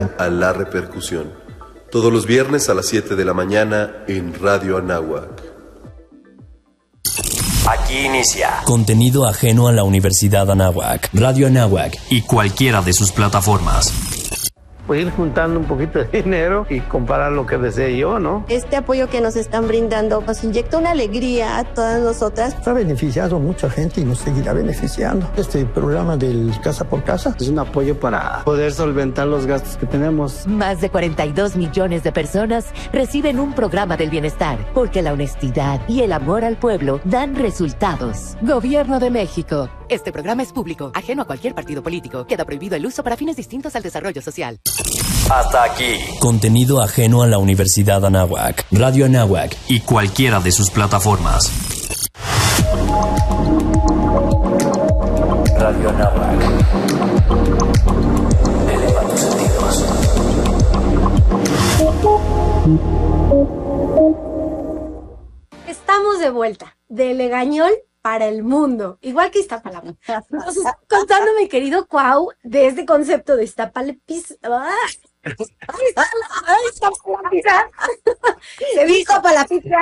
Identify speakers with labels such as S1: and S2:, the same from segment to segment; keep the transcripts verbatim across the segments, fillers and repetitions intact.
S1: a La Repercusión, todos los viernes a las siete de la mañana en Radio Anáhuac.
S2: Aquí inicia
S3: contenido ajeno a la Universidad Anáhuac, Radio Anáhuac
S2: y cualquiera de sus plataformas.
S4: Pues ir juntando un poquito de dinero y comprar lo que desee yo, ¿no?
S5: Este apoyo que nos están brindando nos inyecta una alegría a todas nosotras.
S6: Ha beneficiado a mucha gente y nos seguirá beneficiando. Este programa del Casa por Casa
S4: es un apoyo para poder solventar los gastos que tenemos.
S7: Más de cuarenta y dos millones de personas reciben un programa del bienestar, porque la honestidad y el amor al pueblo dan resultados. Gobierno de México. Este programa es público, ajeno a cualquier partido político. Queda prohibido el uso para fines distintos al desarrollo social.
S2: Hasta aquí.
S3: Contenido ajeno a la Universidad Anáhuac, Radio Anáhuac
S2: y cualquiera de sus plataformas.
S3: Radio Anáhuac. Eleva tus sentidos.
S8: Estamos de vuelta, de Legañol para el mundo, igual que Iztapalapa. Entonces, contando, mi querido Cuau, de este concepto de Iztapalapis... ¡Ah! Se dijo para la pizza.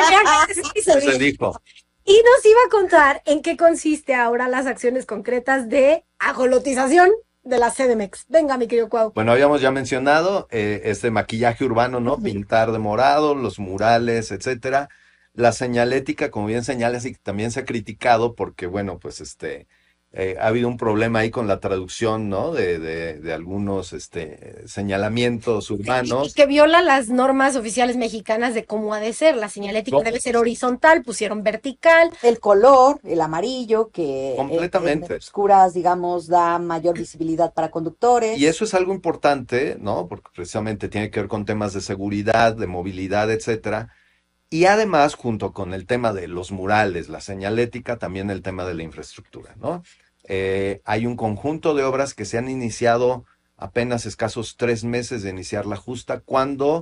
S9: Se dijo.
S8: Y nos iba a contar en qué consiste ahora las acciones concretas de ajolotización de la C D M X. Venga, mi querido Cuau.
S9: Bueno, habíamos ya mencionado eh, este maquillaje urbano, ¿no? Pintar de morado, los murales, etcétera. La señalética, como bien señalas, y también se ha criticado porque, bueno, pues este eh, ha habido un problema ahí con la traducción, ¿no? De, de, de algunos este, señalamientos urbanos.
S8: Y que viola las normas oficiales mexicanas de cómo ha de ser. La señalética no. debe ser horizontal, pusieron vertical.
S10: El color, el amarillo, que
S9: completamente.
S10: En oscuras, digamos, da mayor visibilidad para conductores.
S9: Y eso es algo importante, ¿no? Porque precisamente tiene que ver con temas de seguridad, de movilidad, etcétera. Y además, junto con el tema de los murales, la señalética, también el tema de la infraestructura, ¿no? Eh, hay un conjunto de obras que se han iniciado apenas escasos tres meses de iniciar la justa, cuando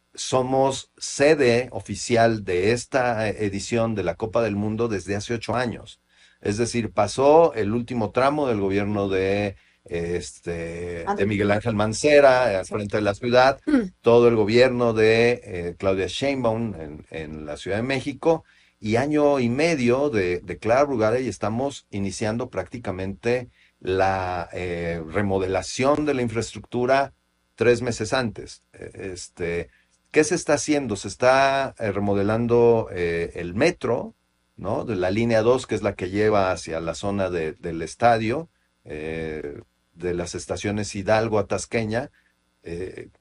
S9: somos sede oficial de esta edición de la Copa del Mundo desde hace ocho años. Es decir, pasó el último tramo del gobierno de... Este, de Miguel Ángel Mancera al frente de la ciudad, todo el gobierno de eh, Claudia Sheinbaum en, en la Ciudad de México, y año y medio de, de Clara Brugada, y estamos iniciando prácticamente la eh, remodelación de la infraestructura tres meses antes. Este, ¿qué se está haciendo? Se está eh, remodelando eh, el metro, ¿no? De la línea dos, que es la que lleva hacia la zona de, del estadio, eh, de las estaciones Hidalgo a Tasqueña, eh,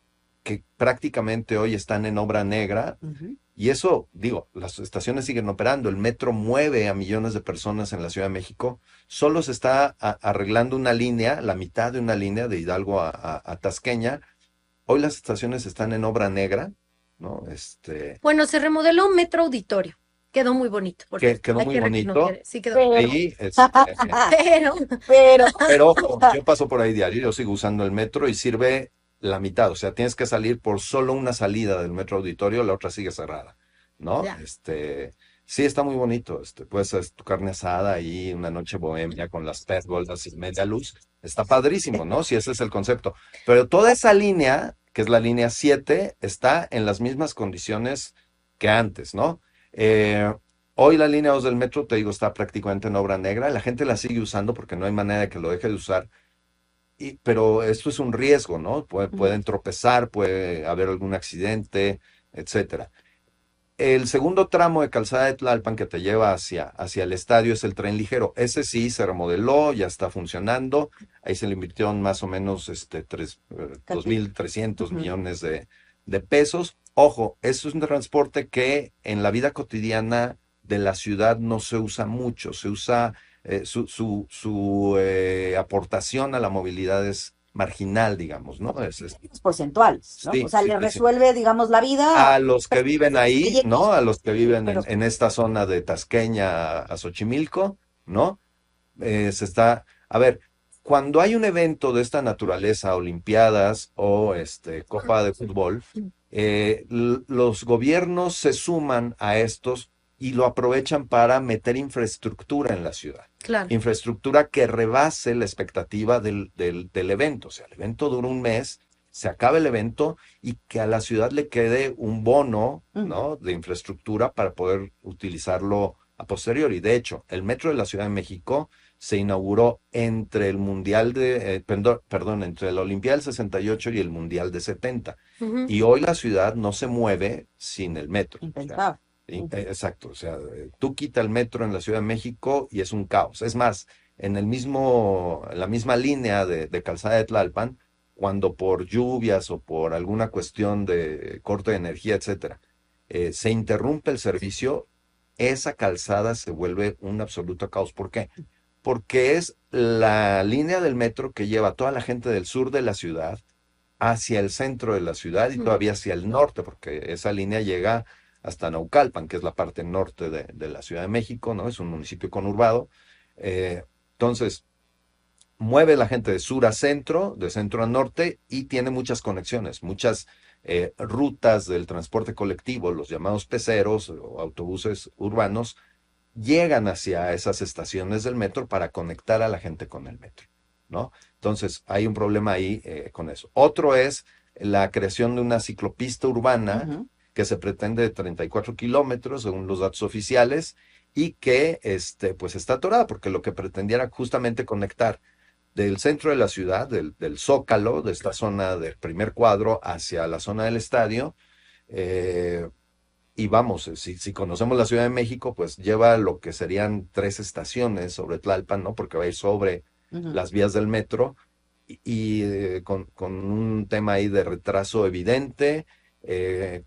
S9: que prácticamente hoy están en obra negra. Uh-huh. Y eso, digo, las estaciones siguen operando, el metro mueve a millones de personas en la Ciudad de México, solo se está a, arreglando una línea, la mitad de una línea de Hidalgo a, a, a Tasqueña. Hoy las estaciones están en obra negra, ¿no? Este...
S8: Bueno, se remodeló un metro auditorio. Quedó muy bonito.
S9: Que, quedó muy bonito. No
S8: sí, quedó
S10: pero,
S9: sí, es,
S8: pero,
S10: pero,
S9: pero ojo, yo paso por ahí diario, yo sigo usando el metro y sirve la mitad. O sea, tienes que salir por solo una salida del metro auditorio, la otra sigue cerrada, ¿no? Ya. Este, sí, está muy bonito. Este, puedes hacer tu carne asada ahí, una noche bohemia con las pérgolas y media luz. Está padrísimo, ¿no? Si ese es el concepto. Pero toda esa línea, que es la línea siete, está en las mismas condiciones que antes, ¿no? Eh, hoy la línea dos del metro, te digo, está prácticamente en obra negra. La gente la sigue usando porque no hay manera de que lo deje de usar. Y, pero esto es un riesgo, ¿no? Puede, pueden tropezar, puede haber algún accidente, etcétera. El segundo tramo de Calzada de Tlalpan que te lleva hacia, hacia el estadio es el tren ligero. Ese sí se remodeló, ya está funcionando. Ahí se le invirtieron más o menos este, dos mil trescientos uh-huh. millones de, de pesos. Ojo, eso es un transporte que en la vida cotidiana de la ciudad no se usa mucho. Se usa, eh, su, su, su eh, aportación a la movilidad es marginal, digamos, ¿no? Es, es
S10: porcentuales, ¿no?
S9: Sí,
S10: o sea,
S9: sí,
S10: le
S9: sí,
S10: resuelve, sí. digamos, la vida.
S9: A los que viven ahí, ¿no? A los que viven
S10: pero,
S9: en, en esta zona de Tasqueña a Xochimilco, ¿no? Eh, se está, a ver, cuando hay un evento de esta naturaleza, olimpiadas o este Copa de Fútbol, eh, los gobiernos se suman a estos y lo aprovechan para meter infraestructura en la ciudad.
S8: Claro.
S9: Infraestructura que rebase la expectativa del, del, del evento. O sea, el evento dura un mes, se acaba el evento y que a la ciudad le quede un bono, ¿no?, de infraestructura para poder utilizarlo a posteriori. De hecho, el metro de la Ciudad de México se inauguró entre el Mundial de, eh, perdón, perdón, entre la Olimpiada del sesenta y ocho y el Mundial de setenta. Uh-huh. Y hoy la ciudad no se mueve sin el metro. O sea, uh-huh. Exacto, o sea, tú quita el metro en la Ciudad de México y es un caos. Es más, en el mismo, en la misma línea de, de Calzada de Tlalpan, cuando por lluvias o por alguna cuestión de corte de energía, etcétera, eh, se interrumpe el servicio, esa calzada se vuelve un absoluto caos. ¿Por qué? Porque es la línea del metro que lleva a toda la gente del sur de la ciudad hacia el centro de la ciudad y todavía hacia el norte, porque esa línea llega hasta Naucalpan, que es la parte norte de, de la Ciudad de México, ¿no? Es un municipio conurbado. Eh, entonces, mueve la gente de sur a centro, de centro a norte, y tiene muchas conexiones, muchas eh, rutas del transporte colectivo, los llamados peceros o autobuses urbanos, llegan hacia esas estaciones del metro para conectar a la gente con el metro, ¿no? Entonces, hay un problema ahí eh, con eso. Otro es la creación de una ciclopista urbana uh-huh. que se pretende de treinta y cuatro kilómetros, según los datos oficiales, y que este, pues está atorada, porque lo que pretendía era justamente conectar del centro de la ciudad, del, del Zócalo, de esta zona del primer cuadro, hacia la zona del estadio. Eh, y vamos, si, si conocemos la Ciudad de México, pues lleva lo que serían tres estaciones sobre Tlalpan, ¿no? Porque va a ir sobre uh-huh. las vías del metro y, y eh, con, con un tema ahí de retraso evidente. Eh,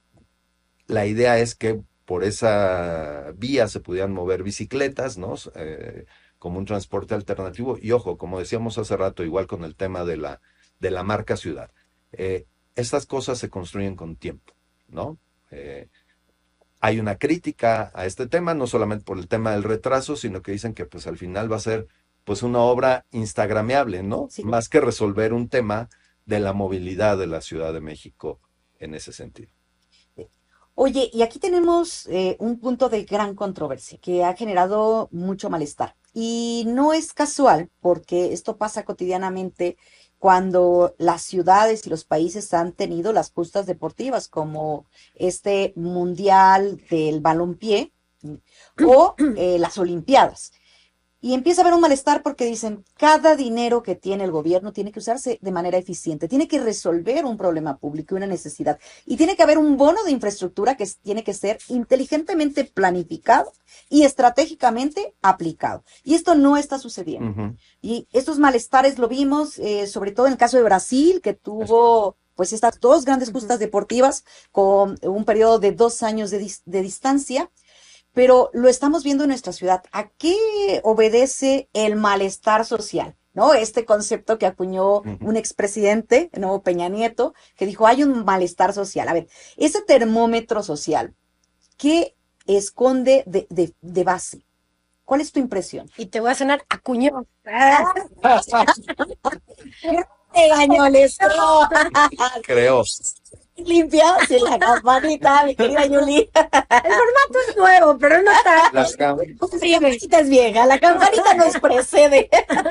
S9: la idea es que por esa vía se pudieran mover bicicletas, ¿no? Eh, como un transporte alternativo. Y ojo, como decíamos hace rato, igual con el tema de la, de la marca ciudad. Eh, estas cosas se construyen con tiempo, ¿no? Eh, hay una crítica a este tema, no solamente por el tema del retraso, sino que dicen que pues al final va a ser pues una obra instagrameable, ¿no? Sí. Más que resolver un tema de la movilidad de la Ciudad de México en ese sentido.
S10: Oye, y aquí tenemos eh, un punto de gran controversia que ha generado mucho malestar. Y no es casual, porque esto pasa cotidianamente cuando las ciudades y los países han tenido las justas deportivas, como este Mundial del Balompié o eh, las Olimpiadas. Y empieza a haber un malestar porque dicen, cada dinero que tiene el gobierno tiene que usarse de manera eficiente, tiene que resolver un problema público y una necesidad. Y tiene que haber un bono de infraestructura que tiene que ser inteligentemente planificado y estratégicamente aplicado. Y esto no está sucediendo. Uh-huh. Y estos malestares lo vimos, eh, sobre todo en el caso de Brasil, que tuvo pues estas dos grandes justas deportivas con un periodo de dos años de, dis- de distancia. Pero lo estamos viendo en nuestra ciudad. ¿A qué obedece el malestar social? ¿No? Este concepto que acuñó uh-huh. un expresidente, ¿no? Peña Nieto, que dijo, hay un malestar social. A ver, ese termómetro social, ¿qué esconde de, de, de base? ¿Cuál es tu impresión?
S8: Y te voy a sonar acuñó.
S10: ¡Te gañó el estro!
S9: Creo.
S10: Limpia, sin la campanita, mi querida Yuli.
S8: El formato es nuevo, pero no está.
S9: La cam-
S10: campanita es vieja, la campanita nos precede.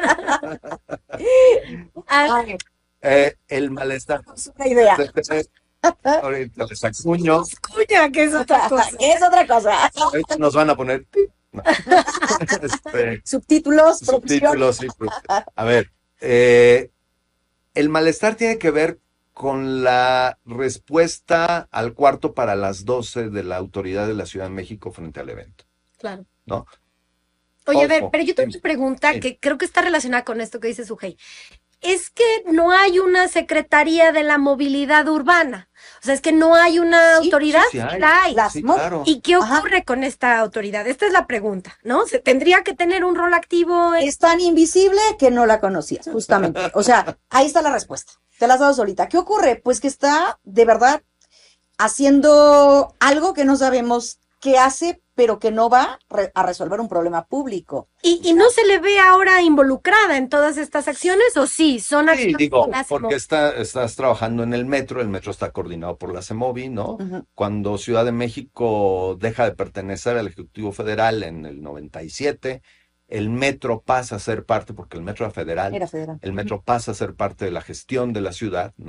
S8: Ay.
S9: Eh, el malestar.
S10: Es una idea.
S9: Ahorita les acuño.
S8: Cuña, que es otra cosa.
S10: Es otra cosa.
S9: Ahorita nos van a poner no. este,
S10: subtítulos.
S9: Subtítulos, sí. A ver, eh, el malestar tiene que ver con la respuesta al cuarto para las doce de la autoridad de la Ciudad de México frente al evento.
S8: Claro.
S9: ¿No?
S8: Oye,
S9: Ojo.
S8: a ver, pero yo tengo una pregunta
S9: Sí.
S8: que creo que está relacionada con esto que dice Sujei. Es que no hay una Secretaría de la Movilidad Urbana. O sea, es que no hay una
S10: Sí,
S8: autoridad.
S9: sí, sí hay.
S8: La hay.
S10: Las
S9: Sí,
S10: mo-
S9: claro.
S8: ¿Y qué
S10: Ajá.
S8: ocurre con esta autoridad? Esta es la pregunta, ¿no? ¿Se tendría que tener un rol activo? En...
S10: Es tan invisible que no la conocías, justamente. O sea, ahí está la respuesta. Te la has dado solita. ¿Qué ocurre? Pues que está, de verdad, haciendo algo que no sabemos qué hace, pero que no va re- a resolver un problema público.
S8: ¿Y, y no se le ve ahora involucrada en todas estas acciones o sí? Son
S9: Sí,
S8: acciones
S9: digo,
S8: que la
S9: porque
S8: CEMOVI.
S9: está, estás trabajando en el metro, el metro está coordinado por la CEMOVI, ¿no?
S10: Ujú.
S9: Cuando Ciudad de México deja de pertenecer al Ejecutivo Federal en el noventa y siete, el metro pasa a ser parte, porque el metro era federal,
S10: Era federal.
S9: el metro pasa a ser parte de la gestión de la ciudad, ¿no?